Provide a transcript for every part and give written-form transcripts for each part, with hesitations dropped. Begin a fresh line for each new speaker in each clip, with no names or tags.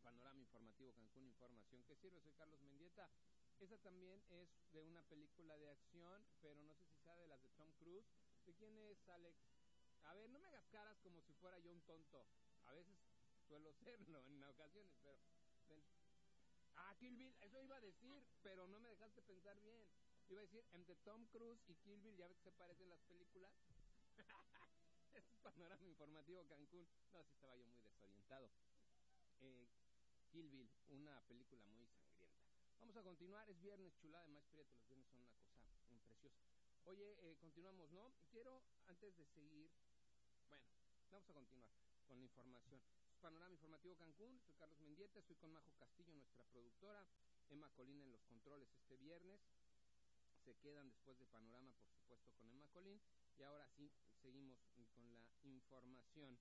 Panorama Informativo Cancún, información que sirve. Soy Carlos Mendieta. Esa también es de una película de acción, pero no sé si sea de las de Tom Cruise. ¿De quién es, Alex? A ver, no me hagas caras como si fuera yo un tonto. A veces suelo serlo en ocasiones, pero... Kill Bill, eso iba a decir, pero no me dejaste pensar bien. Iba a decir, entre Tom Cruise y Kill Bill, ¿ya ves que se parecen las películas? Este es Panorama Informativo Cancún. No, sí estaba yo muy desorientado. Kill Bill, una película muy sangrienta. Vamos a continuar, es viernes, chulada de Maíz Prieto. Los viernes son una cosa preciosa. Oye, continuamos, ¿no? Quiero, antes de seguir, bueno, vamos a continuar con la información. Panorama Informativo Cancún, soy Carlos Mendieta, estoy con Majo Castillo, nuestra productora, Emma Colín en los controles este viernes. Se quedan después de Panorama, por supuesto, con Emma Colín. Y ahora sí, seguimos con la información.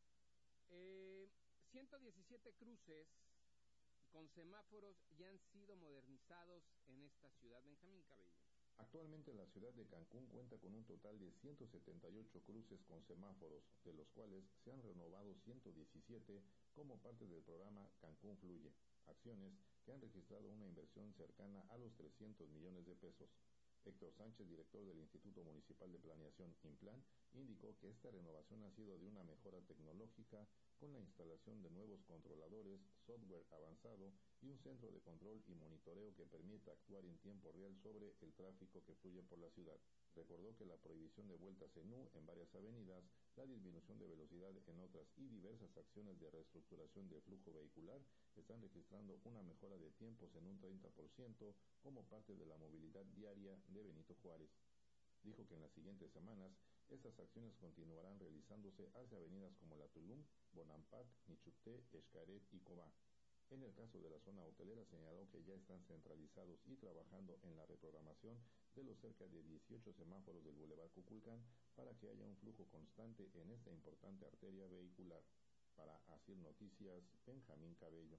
117 cruces con semáforos ya han sido modernizados en esta ciudad. Benjamín Cabello.
Actualmente la ciudad de Cancún cuenta con un total de 178 cruces con semáforos, de los cuales se han renovado 117 como parte del programa Cancún Fluye, acciones que han registrado una inversión cercana a los 300 millones de pesos. Héctor Sánchez, director del Instituto Municipal de Planeación INPLAN, indicó que esta renovación ha sido de una mejora tecnológica con la instalación de nuevos controladores, software avanzado y un centro de control y monitoreo que permita actuar en tiempo real sobre el tráfico que fluye por la ciudad. Recordó que la prohibición de vueltas en U en varias avenidas, la disminución de velocidad en otras y diversas acciones de reestructuración del flujo vehicular están registrando una mejora de tiempos en un 30% como parte de la movilidad diaria de Benito Juárez. Dijo que en las siguientes semanas estas acciones continuarán realizándose hacia avenidas como la Tulum, Bonampak, Nichupté, Xcaret y Cobá. En el caso de la zona hotelera señaló que ya están centralizados y trabajando en la reprogramación de los cerca de 18 semáforos del Boulevard Cuculcán para que haya un flujo constante en esta importante arteria vehicular. Para Asir Noticias, Benjamín Cabello.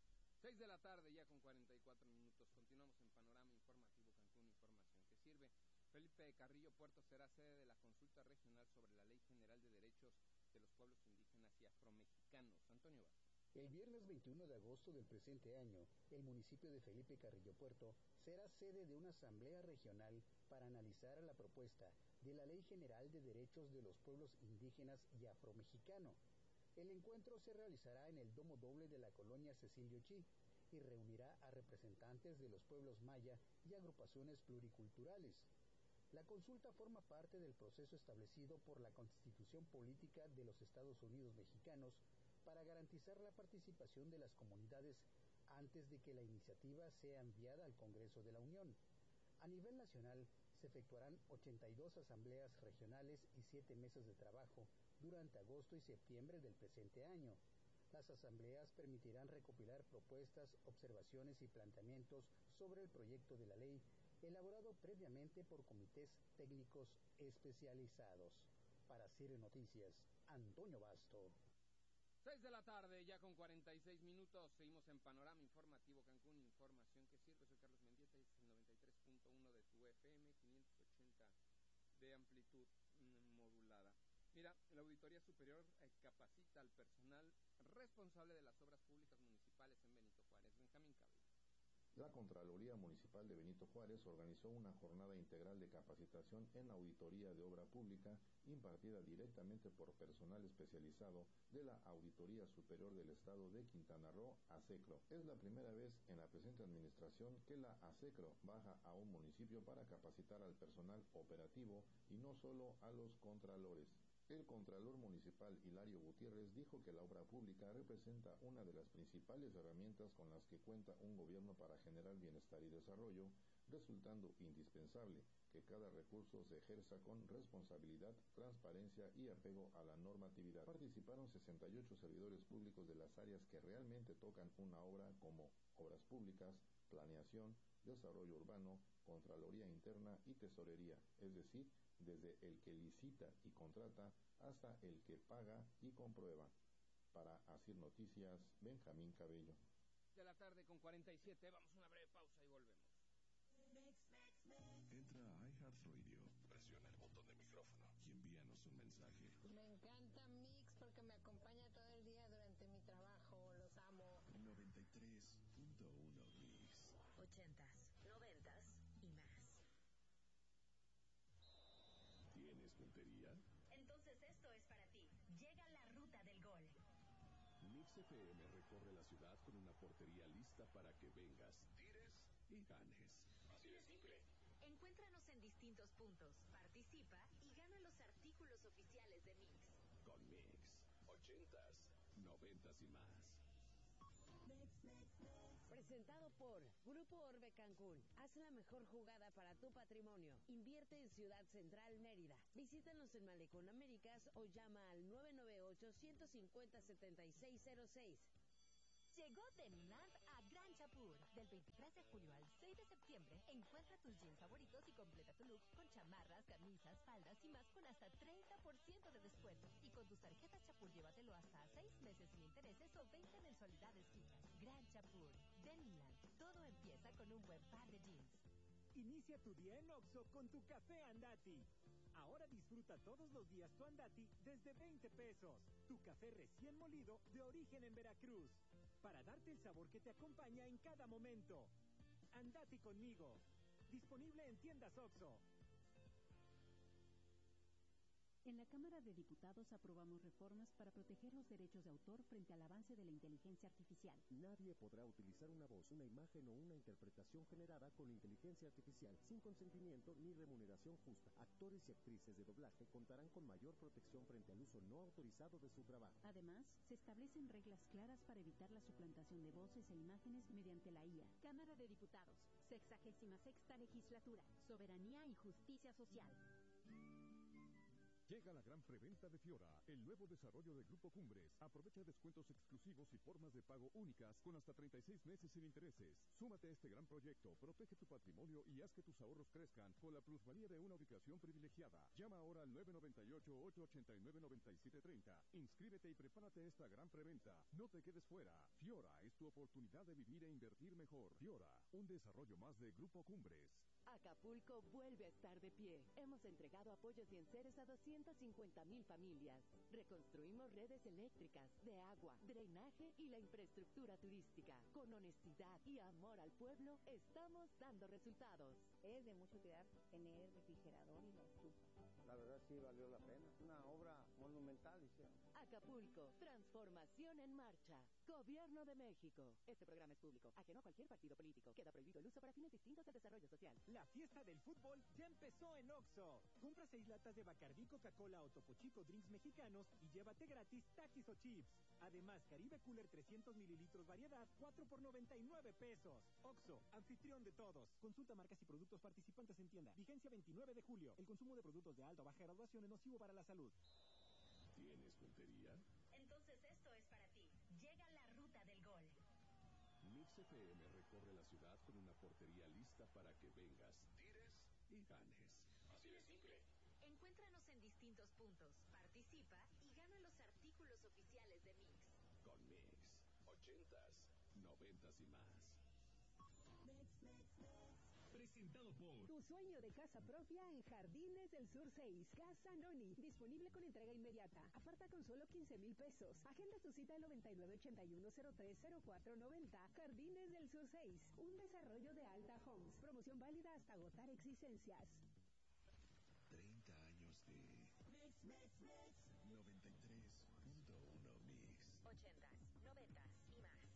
6 de la tarde ya con 44 minutos. Continuamos en Panorama Informativo Cancún, información que sirve. Felipe Carrillo Puerto será sede de la consulta regional sobre la Ley General de Derechos de los Pueblos Indígenas y Afromexicanos. Antonio Vázquez.
El viernes 21 de agosto del presente año, el municipio de Felipe Carrillo Puerto será sede de una asamblea regional para analizar la propuesta de la Ley General de Derechos de los Pueblos Indígenas y Afromexicano. El encuentro se realizará en el Domo Doble de la colonia Cecilio Chi y reunirá a representantes de los pueblos maya y agrupaciones pluriculturales. La consulta forma parte del proceso establecido por la Constitución Política de los Estados Unidos Mexicanos para garantizar la participación de las comunidades antes de que la iniciativa sea enviada al Congreso de la Unión. A nivel nacional, se efectuarán 82 asambleas regionales y 7 mesas de trabajo durante agosto y septiembre del presente año. Las asambleas permitirán recopilar propuestas, observaciones y planteamientos sobre el proyecto de la ley elaborado previamente por comités técnicos especializados. Para CIRE Noticias, Antonio Basto.
6 de la tarde, ya con 46 minutos, seguimos en Panorama Informativo Cancún, información que sirve. Soy Carlos Mendieta y es el 93.1 de tu FM, 580 de amplitud modulada. Mira, la Auditoría Superior capacita al personal responsable de las obras públicas municipales en Benito Juárez. Benjamín Cabello.
La Contraloría Municipal de Benito Juárez organizó una jornada integral de capacitación en auditoría de obra pública impartida directamente por personal especializado de la Auditoría Superior del Estado de Quintana Roo, ASECRO. Es la primera vez en la presente administración que la ASECRO baja a un municipio para capacitar al personal operativo y no solo a los contralores. El Contralor Municipal Hilario Gutiérrez dijo que la obra pública representa una de las principales herramientas con las que cuenta un gobierno para generar bienestar y desarrollo, resultando indispensable que cada recurso se ejerza con responsabilidad, transparencia y apego a la normatividad. Participaron 68 servidores públicos de las áreas que realmente tocan una obra como obras públicas, planeación, desarrollo urbano, Contraloría Interna y Tesorería, es decir, desde el que licita y contrata hasta el que paga y comprueba. Para Asir Noticias, Benjamín Cabello.
De la tarde con 47, vamos a una breve pausa y volvemos.
Entra a iHeartRadio, presiona el botón de micrófono y envíanos un mensaje.
Me encanta Mix porque me acompaña todo el día durante mi trabajo, los amo.
No 103.1 Mix.
80s, 90s y más.
¿Tienes puntería?
Entonces esto es para ti. Llega la ruta del gol.
Mix FM recorre la ciudad con una portería lista para que vengas, tires y ganes. Así de simple.
Encuéntranos en distintos puntos, participa y gana los artículos oficiales de Mix.
Con Mix, 80s, 90s y más.
Presentado por Grupo Orbe Cancún. Haz la mejor jugada para tu patrimonio. Invierte en Ciudad Central, Mérida. Visítanos en Malecón Américas o llama al 998-150-7606.
Llegó Deniland a Gran Chapur. Del 23 de julio al 6 de septiembre, encuentra tus jeans favoritos y completa tu look con chamarras, camisas, faldas y más con hasta 30% de descuento. Y con tus tarjetas Chapur, llévatelo hasta 6 meses sin intereses o 20 mensualidades fijas. Gran Chapur. Deniland. Todo empieza con un buen par de jeans.
Inicia tu día en Oxxo con tu café Andati. Ahora disfruta todos los días tu Andati desde 20 pesos. Tu café recién molido de origen en Veracruz. Para darte el sabor que te acompaña en cada momento. Andati conmigo. Disponible en tiendas Oxxo.
En la Cámara de Diputados aprobamos reformas para proteger los derechos de autor frente al avance de la inteligencia artificial.
Nadie podrá utilizar una voz, una imagen o una interpretación generada con inteligencia artificial sin consentimiento ni remuneración justa. Actores y actrices de doblaje contarán con mayor protección frente al uso no autorizado de su trabajo.
Además, se establecen reglas claras para evitar la suplantación de voces e imágenes mediante la IA. Cámara de Diputados, 66ª Legislatura, Soberanía y Justicia Social.
Llega la gran preventa de Fiora, el nuevo desarrollo de Grupo Cumbres. Aprovecha descuentos exclusivos y formas de pago únicas con hasta 36 meses sin intereses. Súmate a este gran proyecto, protege tu patrimonio y haz que tus ahorros crezcan con la plusvalía de una ubicación privilegiada. Llama ahora al 998-889-9730. Inscríbete y prepárate a esta gran preventa. No te quedes fuera. Fiora es tu oportunidad de vivir e invertir mejor. Fiora, un desarrollo más de Grupo Cumbres.
Acapulco vuelve a estar de pie. Hemos entregado apoyos y enseres a 250,000 familias. Reconstruimos redes eléctricas, de agua, drenaje y la infraestructura turística. Con honestidad y amor al pueblo, estamos dando resultados.
Es de mucha utilidad tener refrigerador y la estufa.
La verdad sí valió la pena. Una obra monumental hicieron.
Acapulco, transformación en marcha. Gobierno de México. Este programa es público, ajeno a cualquier partido político. Queda prohibido el uso para fines distintos del desarrollo social.
La fiesta del fútbol ya empezó en Oxxo. Compra 6 latas de Bacardí, Coca-Cola o Topo Chico drinks mexicanos y llévate gratis taquis o chips. Además, Caribe Cooler 300 mililitros variedad, 4 por 99 pesos. Oxxo, anfitrión de todos. Consulta marcas y productos participantes en tienda. Vigencia 29 de julio. El consumo de productos de alta o baja graduación es nocivo para la salud.
¿Tienes puntería?
Entonces esto es para ti. Llega la ruta del gol.
Mix FM recorre la ciudad con una portería lista para que vengas, tires y ganes. Así de simple.
Encuéntranos en distintos puntos, participa y gana los artículos oficiales de Mix.
Con Mix, 80s, 90s y más.
Presentado por
Tu sueño de casa propia en Jardines del Sur 6. Casa Noni. Disponible con entrega inmediata. Aparta con solo 15,000 pesos. Agenda tu cita al 9981-030490. Jardines del Sur 6. Un desarrollo de Alta Homes. Promoción válida hasta agotar existencias.